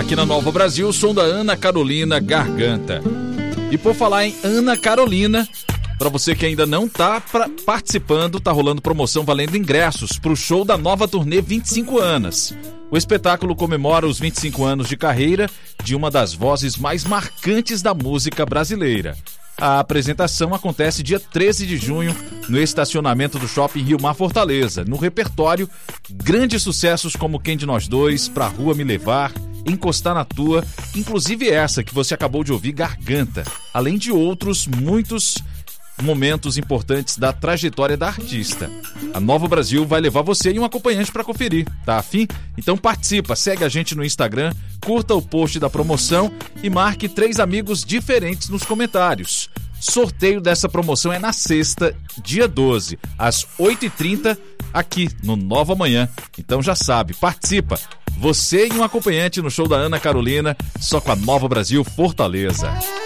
aqui na Nova Brasil, o som da Ana Carolina, Garganta. E por falar em Ana Carolina, para você que ainda não tá participando, tá rolando promoção valendo ingressos pro show da nova turnê 25 anos. O espetáculo comemora os 25 anos de carreira de uma das vozes mais marcantes da música brasileira. A apresentação acontece dia 13 de junho no estacionamento do Shopping Rio Mar Fortaleza. No repertório, grandes sucessos como Quem de Nós Dois, Pra Rua Me Levar, Encostar na Tua, inclusive essa que você acabou de ouvir, Garganta, além de outros muitos momentos importantes da trajetória da artista. A Nova Brasil vai levar você e um acompanhante para conferir. Tá afim? Então participa, segue a gente no Instagram, curta o post da promoção e marque 3 amigos diferentes nos comentários. Sorteio dessa promoção é na sexta, dia 12, às 8h30, aqui no Nova Manhã. Então já sabe, participa. Você e um acompanhante no show da Ana Carolina, só com a Nova Brasil Fortaleza.